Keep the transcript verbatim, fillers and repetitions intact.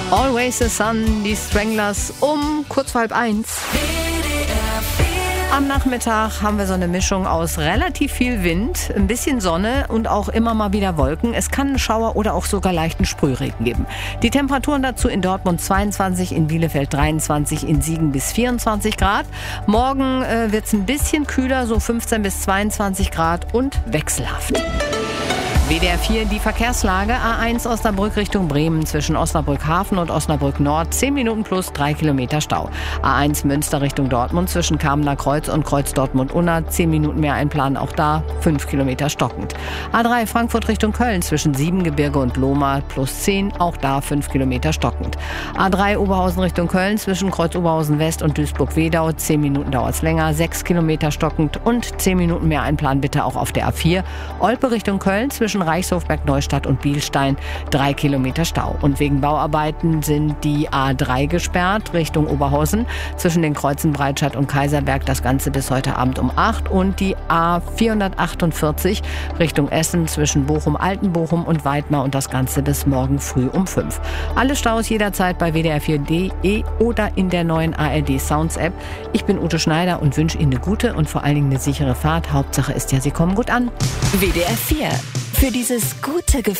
Always the Sun, die Stranglers um kurz vor halb eins. Am Nachmittag haben wir so eine Mischung aus relativ viel Wind, ein bisschen Sonne und auch immer mal wieder Wolken. Es kann einen Schauer oder auch sogar leichten Sprühregen geben. Die Temperaturen dazu in Dortmund zweiundzwanzig, in Bielefeld dreiundzwanzig, in Siegen bis vierundzwanzig Grad. Morgen äh, wird es ein bisschen kühler, so fünfzehn bis zweiundzwanzig Grad und wechselhaft. W D R vier, die Verkehrslage. A eins Osnabrück Richtung Bremen zwischen Osnabrück Hafen und Osnabrück Nord. zehn Minuten plus drei Kilometer Stau. A eins Münster Richtung Dortmund zwischen Kamener Kreuz und Kreuz Dortmund-Unna. zehn Minuten mehr einplanen, auch da fünf Kilometer stockend. A drei Frankfurt Richtung Köln zwischen Siebengebirge und Lohmar plus zehn, auch da fünf Kilometer stockend. A drei Oberhausen Richtung Köln zwischen Kreuz Oberhausen West und Duisburg-Wedau. zehn Minuten dauert's länger, sechs Kilometer stockend und zehn Minuten mehr einplanen bitte auch auf der A vier. Olpe Richtung Köln zwischen Reichshofberg, Neustadt und Bielstein, drei Kilometer Stau. Und wegen Bauarbeiten sind die A drei gesperrt Richtung Oberhausen zwischen den Kreuzen Breitscheid und Kaiserberg, das Ganze bis heute Abend um acht. Und die A vierhundertachtundvierzig Richtung Essen zwischen Bochum-Altenbochum und Weidmar und das Ganze bis morgen früh um fünf. Alle Staus jederzeit bei W D R vier punkt de oder in der neuen A R D Sounds App. Ich bin Ute Schneider und wünsche Ihnen eine gute und vor allen Dingen eine sichere Fahrt. Hauptsache ist ja, Sie kommen gut an. W D R vier. Für dieses gute Gefühl